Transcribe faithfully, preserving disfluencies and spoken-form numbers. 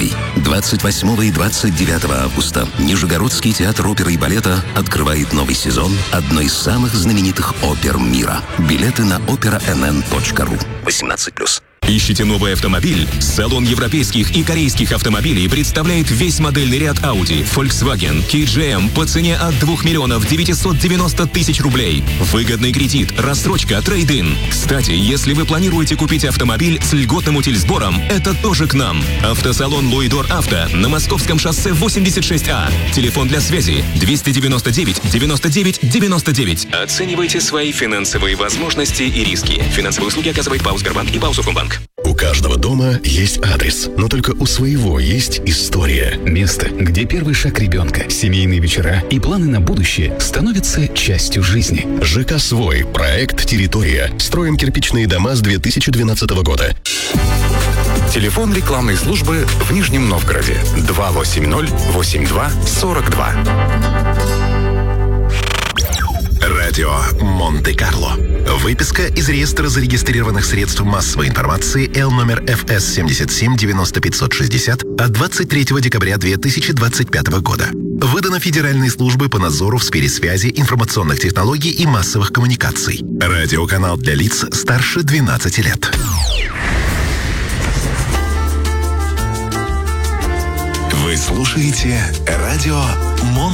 Москвой. двадцать восьмого и двадцать девятого августа Нижегородский театр оперы и балета открывает новый сезон одной из самых знаменитых опер мира. Билеты на опера эн эн точка ру. восемнадцать плюс. Ищите новый автомобиль? Салон европейских и корейских автомобилей представляет весь модельный ряд Audi, Volkswagen, кей джи эм по цене от двух миллионов девятисот девяноста тысяч рублей. Выгодный кредит, рассрочка, трейд-ин. Кстати, если вы планируете купить автомобиль с льготным утильсбором, это тоже к нам. Автосалон Луидор Авто на Московском шоссе восемьдесят шесть А. Телефон для связи двести девяносто девять девяносто девять девяносто девять. Оценивайте свои финансовые возможности и риски. Финансовые услуги оказывает ПАО «Сбербанк» и ПАО «Совкомбанк». У каждого дома есть адрес, но только у своего есть история. Место, где первый шаг ребенка, семейные вечера и планы на будущее становятся частью жизни. ЖК «Свой». Проект «Территория». Строим кирпичные дома с две тысячи двенадцатого года. Телефон рекламной службы в Нижнем Новгороде. два восемь ноль восемь два сорок два. Радио Монте-Карло. Выписка из реестра зарегистрированных средств массовой информации Л номер эф эс семьдесят семь девяносто пятьсот шестьдесят от двадцать третьего декабря две тысячи двадцать пятого года. Выдано Федеральной службой по надзору в сфере связи, информационных технологий и массовых коммуникаций. Радиоканал для лиц старше двенадцати лет. Вы слушаете радио Монте-Карло.